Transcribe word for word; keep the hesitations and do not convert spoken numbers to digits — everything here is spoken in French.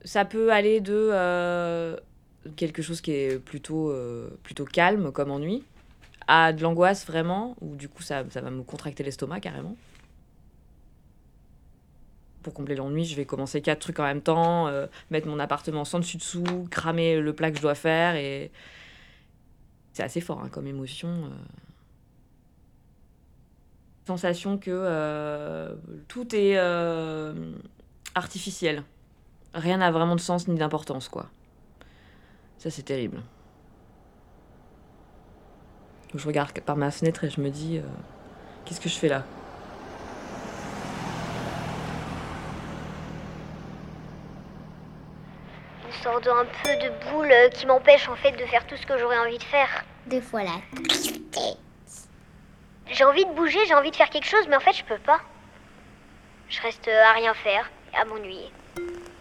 Ça peut aller de euh, quelque chose qui est plutôt, euh, plutôt calme comme ennui, à de l'angoisse vraiment, où du coup ça, ça va me contracter l'estomac carrément. Pour combler l'ennui, je vais commencer quatre trucs en même temps, euh, mettre mon appartement sans dessus-dessous, cramer le plat que je dois faire, et c'est assez fort hein, comme émotion. Euh. Sensation que euh, tout est euh, artificiel. Rien n'a vraiment de sens ni d'importance, quoi. Ça, c'est terrible. Je regarde par ma fenêtre et je me dis, euh, qu'est-ce que je fais là? Une sorte de, un peu de boule euh, qui m'empêche en fait de faire tout ce que j'aurais envie de faire. Des fois la tristesse. J'ai envie de bouger, j'ai envie de faire quelque chose, mais en fait je peux pas. Je reste à rien faire, à m'ennuyer.